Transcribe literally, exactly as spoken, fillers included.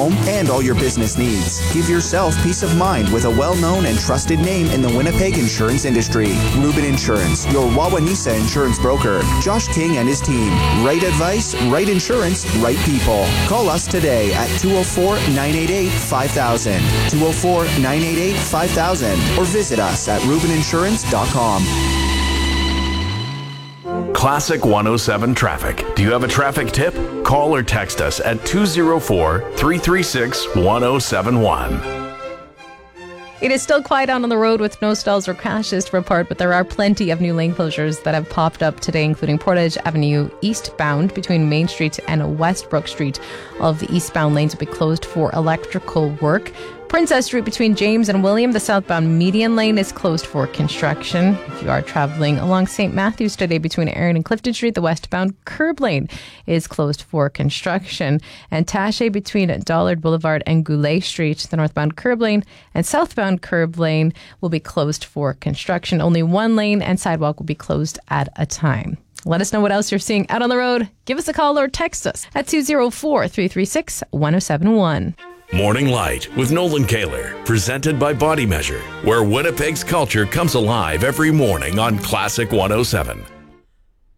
home and all your business needs. Give yourself peace of mind with a well-known and trusted name in the Winnipeg insurance industry. Rubin Insurance, your Wawanesa insurance broker. Josh King and his team. Right advice, right insurance, right people. Call us today at two oh four, nine eight eight, five thousand, two oh four, nine eight eight, five thousand, or visit us at rubin insurance dot com. Classic one oh seven Traffic. Do you have a traffic tip? Call or text us at two oh four, three three six, one oh seven one. It is still quiet out on the road with no stalls or crashes to report, but there are plenty of new lane closures that have popped up today, including Portage Avenue eastbound between Main Street and Westbrook Street. All of the eastbound lanes will be closed for electrical work. Princess Street between James and William, the southbound median lane is closed for construction. If you are traveling along Saint Matthews today between Erin and Clifton Street, the westbound curb lane is closed for construction. And Taché between Dollard Boulevard and Goulet Street, the northbound curb lane and southbound curb lane will be closed for construction. Only one lane and sidewalk will be closed at a time. Let us know what else you're seeing out on the road. Give us a call or text us at two oh four, three three six, one oh seven one. Morning Light with Nolan Kaler, presented by Body Measure, where Winnipeg's culture comes alive every morning on Classic one oh seven.